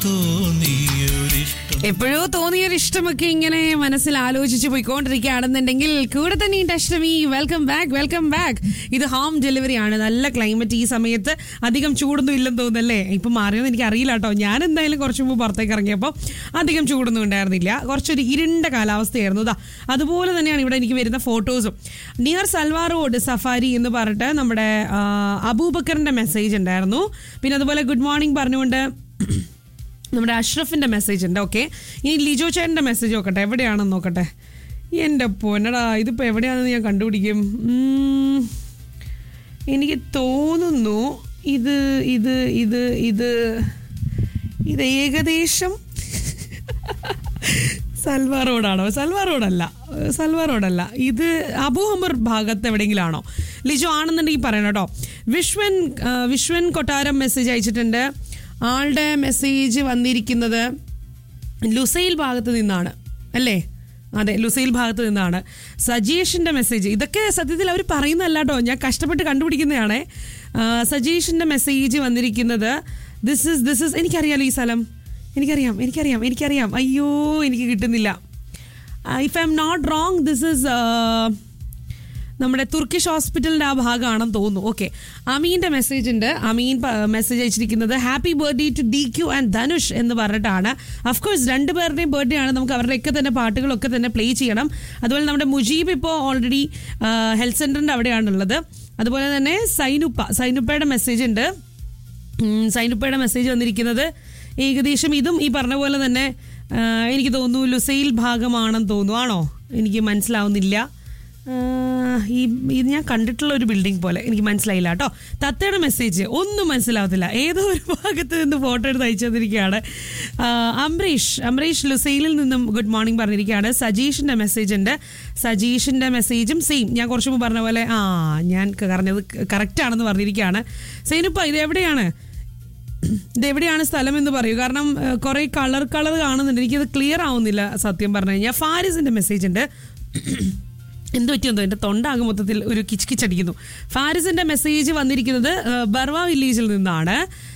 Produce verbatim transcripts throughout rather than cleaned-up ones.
എപ്പോഴോ തോന്നിയൊരു ഇഷ്ടമൊക്കെ ഇങ്ങനെ മനസ്സിൽ ആലോചിച്ച് പോയിക്കൊണ്ടിരിക്കുകയാണെന്നുണ്ടെങ്കിൽ കൂടെ തന്നെ അഷ്ടമി വെൽക്കം ബാക്ക് വെൽക്കം ബാക്ക്. ഇത് ഹോം ഡെലിവറി ആണ്. നല്ല ക്ലൈമറ്റ് ഈ സമയത്ത്, അധികം ചൂടൊന്നും ഇല്ലെന്ന് തോന്നുന്നല്ലേ. ഇപ്പം മാറിയെന്ന് എനിക്ക് അറിയില്ല കേട്ടോ. ഞാൻ എന്തായാലും കുറച്ച് മുമ്പ് പുറത്തേക്ക് ഇറങ്ങിയപ്പോൾ അധികം ചൂടൊന്നും ഉണ്ടായിരുന്നില്ല. കുറച്ചൊരു ഇരുണ്ട കാലാവസ്ഥയായിരുന്നു. ഇതാ അതുപോലെ തന്നെയാണ് ഇവിടെ എനിക്ക് വരുന്ന ഫോട്ടോസും. നിയർ സൽവാർ റോഡ് സഫാരി എന്ന് പറഞ്ഞിട്ട് നമ്മുടെ അബൂബക്കറിന്റെ മെസ്സേജ് ഉണ്ടായിരുന്നു. പിന്നെ അതുപോലെ ഗുഡ് മോർണിംഗ് പറഞ്ഞുകൊണ്ട് നമ്മുടെ അഷ്റഫിൻ്റെ മെസ്സേജ് ഉണ്ട്. ഓക്കെ, ഇനി ലിജോ ചേട്ടൻ്റെ മെസ്സേജ് നോക്കട്ടെ, എവിടെയാണെന്ന് നോക്കട്ടെ. എൻ്റെ പൊന്നടാ, ഇതിപ്പോൾ എവിടെയാണെന്ന് ഞാൻ കണ്ടുപിടിക്കും. എനിക്ക് തോന്നുന്നു ഇത് ഇത് ഇത് ഇത് ഇത് ഏകദേശം സൽവാർ റോഡാണോ? സൽവാർ റോഡല്ല, സൽവാർ റോഡല്ല. ഇത് അബു ഹമർ ഭാഗത്ത് എവിടെയെങ്കിലും ആണോ? ലിജോ ആണെന്നുണ്ടെങ്കിൽ പറയണം കേട്ടോ. വിശ്വൻ വിശ്വൻ കൊട്ടാരം മെസ്സേജ് അയച്ചിട്ടുണ്ട്. ആളുടെ മെസ്സേജ് വന്നിരിക്കുന്നത് ലുസൈൽ ഭാഗത്ത് നിന്നാണ് അല്ലേ? അതെ, ലുസൈൽ ഭാഗത്ത് നിന്നാണ്. സജീഷിൻ്റെ മെസ്സേജ്, ഇതൊക്കെ സത്യത്തിൽ അവർ പറയുന്നതല്ല കേട്ടോ, ഞാൻ കഷ്ടപ്പെട്ട് കണ്ടുപിടിക്കുന്നതാണ്. സജീഷിൻ്റെ മെസ്സേജ് വന്നിരിക്കുന്നത് ദിസ് ഇസ് ദിസ് ഇസ് എനിക്കറിയാലോ ഈ സ്ഥലം, എനിക്കറിയാം എനിക്കറിയാം എനിക്കറിയാം അയ്യോ എനിക്ക് കിട്ടുന്നില്ല. If I am not wrong this is നമ്മുടെ തുർക്കിഷ് ഹോസ്പിറ്റലിൻ്റെ ആ ഭാഗമാണെന്ന് തോന്നുന്നു. ഓക്കെ, അമീൻ്റെ മെസ്സേജ് ഉണ്ട്. അമീൻ മെസ്സേജ് അയച്ചിരിക്കുന്നത് happy birthday to D Q and Dhanush എന്ന് പറഞ്ഞിട്ടാണ്. അഫ്കോഴ്സ് രണ്ട് പേരുടെയും ബർത്ത്ഡേ ആണ്. നമുക്ക് അവരുടെയൊക്കെ തന്നെ പാട്ടുകളൊക്കെ തന്നെ പ്ലേ ചെയ്യണം. അതുപോലെ നമ്മുടെ മുജീബ് ഇപ്പോൾ ഓൾറെഡി ഹെൽത്ത് സെൻ്ററിൻ്റെ അവിടെയാണുള്ളത്. അതുപോലെ തന്നെ സൈനുപ്പ സൈനുപ്പയുടെ മെസ്സേജ് ഉണ്ട്. സൈനുപ്പയുടെ മെസ്സേജ് വന്നിരിക്കുന്നത് ഏകദേശം ഇതും ഈ പറഞ്ഞ പോലെ തന്നെ എനിക്ക് തോന്നുന്നു ലുസൈൽ ഭാഗമാണെന്ന് തോന്നുന്നു. ആണോ? എനിക്ക് മനസ്സിലാവുന്നില്ല. ഈ ഇത് ഞാൻ കണ്ടിട്ടുള്ള ഒരു ബിൽഡിംഗ് പോലെ, എനിക്ക് മനസ്സിലായില്ല കേട്ടോ. തത്തയുടെ മെസ്സേജ് ഒന്നും മനസ്സിലാവത്തില്ല, ഏതോ ഒരു ഭാഗത്ത് നിന്ന് ഫോട്ടോ എടുത്ത് അയച്ചു തന്നിരിക്കുകയാണ്. അംബരീഷ് അംബരീഷ് ലുസൈലിൽ നിന്നും ഗുഡ് മോർണിംഗ് പറഞ്ഞിരിക്കുകയാണ്. സജീഷിൻ്റെ മെസ്സേജ് ഉണ്ട്. സജീഷിൻ്റെ മെസ്സേജും സെയിം, ഞാൻ കുറച്ച് മുമ്പ് പറഞ്ഞ പോലെ ആ ഞാൻ പറഞ്ഞത് കറക്റ്റാണെന്ന് പറഞ്ഞിരിക്കുകയാണ്. സൈനുപ്പ ഇത് എവിടെയാണ് ഇതെവിടെയാണ് സ്ഥലം എന്ന് പറയൂ, കാരണം കുറേ കളർ കളർ കാണുന്നുണ്ട്, എനിക്കത് ക്ലിയർ ആവുന്നില്ല സത്യം പറഞ്ഞു കഴിഞ്ഞാൽ. ഫാരിസിൻ്റെ മെസ്സേജ് ഉണ്ട്. എന്ത് പറ്റിയെന്തോ എൻ്റെ തൊണ്ടാകെ മൊത്തത്തിൽ ഒരു കിച്ച് കിച്ചടിക്കുന്നു. ഫാരിസിൻ്റെ മെസ്സേജ് വന്നിരിക്കുന്നത് ബർവ വില്ലേജിൽ നിന്നാണ്.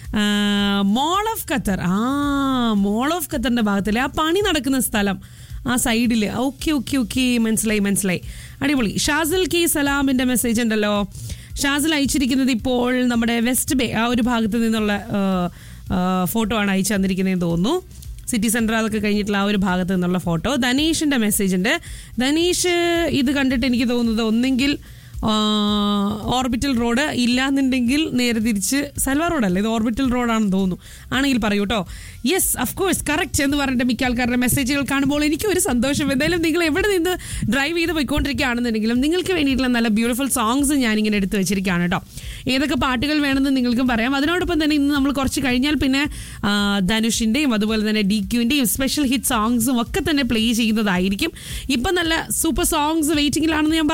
മോൾ ഓഫ് ഖത്തർ, ആ മോൾ ഓഫ് ഖത്തറിൻ്റെ ഭാഗത്തിലെ ആ പണി നടക്കുന്ന സ്ഥലം, ആ സൈഡിൽ. ഓക്കെ ഓക്കെ ഓക്കെ മനസ്സിലായി മനസ്സിലായി അടിപൊളി. ഷാസിൽ കെ സലാമിൻ്റെ മെസ്സേജ് ഉണ്ടല്ലോ. ഷാസിൽ അയച്ചിരിക്കുന്നത് ഇപ്പോൾ നമ്മുടെ വെസ്റ്റ് ബേ ആ ഒരു ഭാഗത്ത് നിന്നുള്ള ഫോട്ടോ ആണ് അയച്ചു തന്നിരിക്കുന്നതെന്ന് തോന്നുന്നു. സിറ്റി സെൻറ്റർ അതൊക്കെ കഴിഞ്ഞിട്ടുള്ള ആ ഒരു ഭാഗത്ത് നിന്നുള്ള ഫോട്ടോ. ധനീഷിൻ്റെ മെസ്സേജ് ഉണ്ട്. ധനീഷ് ഇത് കണ്ടിട്ട് എനിക്ക് തോന്നുന്നത് ഒന്നെങ്കിൽ ഓർബിറ്റൽ റോഡ്, ഇല്ലാന്നുണ്ടെങ്കിൽ നേരെ തിരിച്ച് സൽവാർ റോഡല്ല, ഇത് ഓർബിറ്റൽ റോഡാണെന്ന് തോന്നുന്നു. ആണെങ്കിൽ പറയൂ കേട്ടോ. യെസ് അഫ്കോഴ്സ് കറക്റ്റ് എന്ന് പറഞ്ഞിട്ട് മിക്ക ആൾക്കാരുടെ മെസ്സേജുകൾ കാണുമ്പോൾ എനിക്ക് ഒരു സന്തോഷം. എന്തായാലും നിങ്ങൾ എവിടെ നിന്ന് ഡ്രൈവ് ചെയ്ത് പോയിക്കൊണ്ടിരിക്കുകയാണെന്നുണ്ടെങ്കിലും നിങ്ങൾക്ക് വേണ്ടിയിട്ടുള്ള നല്ല ബ്യൂട്ടിഫുൾ സോങ്സ് ഞാനിങ്ങനെ എടുത്ത് വെച്ചിരിക്കുകയാണ് കേട്ടോ. ഏതൊക്കെ പാട്ടുകൾ വേണമെന്ന് നിങ്ങൾക്കും പറയാം. അതിനോടൊപ്പം തന്നെ ഇന്ന് നമ്മൾ കുറച്ച് കഴിഞ്ഞാൽ പിന്നെ ധനുഷിൻ്റെയും അതുപോലെ തന്നെ ഡി ക്യുവിൻ്റെയും സ്പെഷ്യൽ ഹിറ്റ് സോങ്സും ഒക്കെ തന്നെ പ്ലേ ചെയ്യുന്നതായിരിക്കും. ഇപ്പം നല്ല സൂപ്പർ സോങ്സ് വെയിറ്റിംഗിലാണെന്ന് ഞാൻ